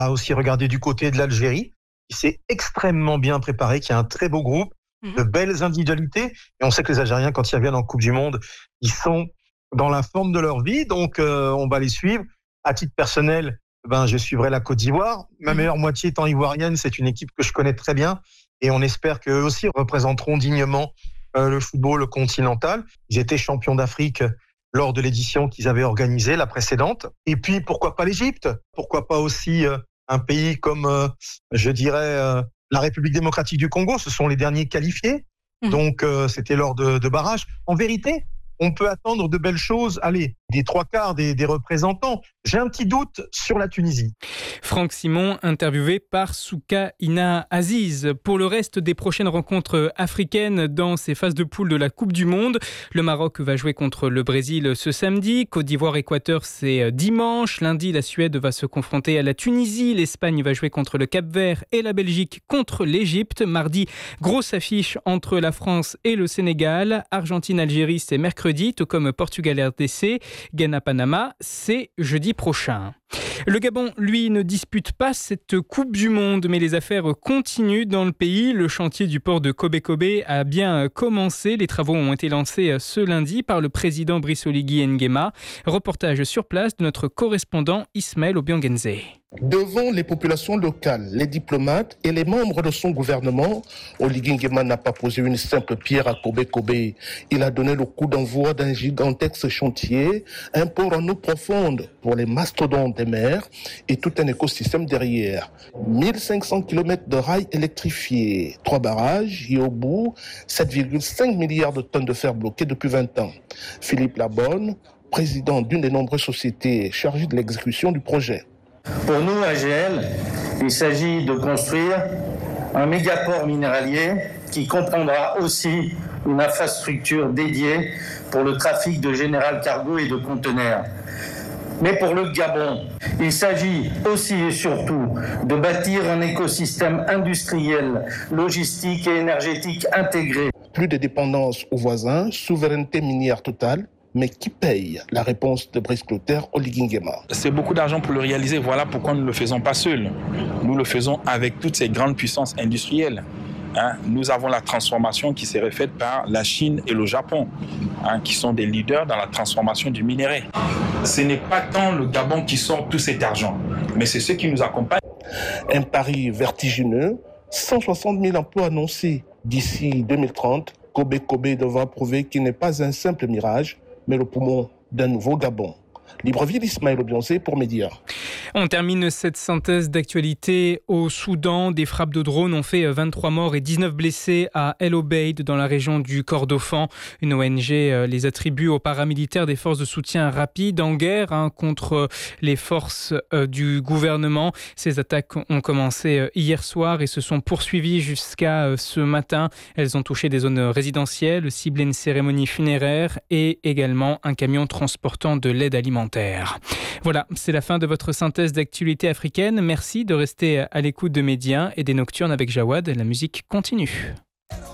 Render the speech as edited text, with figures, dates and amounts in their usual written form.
a aussi regardé du côté de l'Algérie, qui s'est extrêmement bien préparé, qui a un très beau groupe, de belles individualités. Et on sait que les Algériens, quand ils reviennent en Coupe du Monde, ils sont dans la forme de leur vie. Donc, on va les suivre. À titre personnel, je suivrai la Côte d'Ivoire. Ma meilleure moitié étant ivoirienne, c'est une équipe que je connais très bien. Et on espère qu'eux aussi représenteront dignement le football continental. Ils étaient champions d'Afrique lors de l'édition qu'ils avaient organisée, la précédente. Et puis, pourquoi pas l'Égypte ? Pourquoi pas aussi un pays comme, la République démocratique du Congo ? Ce sont les derniers qualifiés. Donc, c'était lors de barrages. En vérité, on peut attendre de belles choses. Allez, des trois quarts des représentants. J'ai un petit doute sur la Tunisie. Franck Simon, interviewé par Soukaina Aziz. Pour le reste des prochaines rencontres africaines dans ces phases de poule de la Coupe du Monde, le Maroc va jouer contre le Brésil ce samedi. Côte d'Ivoire-Équateur, c'est dimanche. Lundi, la Suède va se confronter à la Tunisie. L'Espagne va jouer contre le Cap-Vert et la Belgique contre l'Égypte. Mardi, grosse affiche entre la France et le Sénégal. Argentine-Algérie, c'est mercredi, tout comme Portugal-RDC. Ghana-Panama, c'est jeudi prochain. Le Gabon, lui, ne dispute pas cette Coupe du Monde, mais les affaires continuent dans le pays. Le chantier du port de Kobe a bien commencé. Les travaux ont été lancés ce lundi par le président Brice Oligui Nguema. Reportage sur place de notre correspondant Ismaël Obiangenze. Devant les populations locales, les diplomates et les membres de son gouvernement, Oligui Nguema n'a pas posé une simple pierre à Kobe. Il a donné le coup d'envoi d'un gigantesque chantier, un port en eau profonde pour les mastodontes des mers et tout un écosystème derrière. 1500 km de rails électrifiés, 3 barrages et au bout, 7,5 milliards de tonnes de fer bloquées depuis 20 ans. Philippe Labonne, président d'une des nombreuses sociétés chargées de l'exécution du projet. Pour nous, AGL, il s'agit de construire un mégaport minéralier qui comprendra aussi une infrastructure dédiée pour le trafic de General Cargo et de conteneurs. Mais pour le Gabon, il s'agit aussi et surtout de bâtir un écosystème industriel, logistique et énergétique intégré. Plus de dépendance aux voisins, souveraineté minière totale. Mais qui paye ? La réponse de Brice Clotaire, Oligui Nguema. C'est beaucoup d'argent pour le réaliser. Voilà pourquoi nous ne le faisons pas seuls. Nous le faisons avec toutes ces grandes puissances industrielles. Nous avons la transformation qui serait faite par la Chine et le Japon, qui sont des leaders dans la transformation du minerai. Ce n'est pas tant le Gabon qui sort tout cet argent, mais c'est ceux qui nous accompagnent. Un pari vertigineux, 160 000 emplois annoncés d'ici 2030. Kobe devra prouver qu'il n'est pas un simple mirage, mais le poumon d'un nouveau Gabon. Libreville, Ismaël Obianze pour Média. On termine cette synthèse d'actualité au Soudan. Des frappes de drones ont fait 23 morts et 19 blessés à El Obeid dans la région du Kordofan. Une ONG les attribue aux paramilitaires des forces de soutien rapide en guerre contre les forces du gouvernement. Ces attaques ont commencé hier soir et se sont poursuivies jusqu'à ce matin. Elles ont touché des zones résidentielles, ciblé une cérémonie funéraire et également un camion transportant de l'aide alimentaire. Voilà, c'est la fin de votre synthèse d'actualité africaine. Merci de rester à l'écoute de Média et des Nocturnes avec Jawad. La musique continue.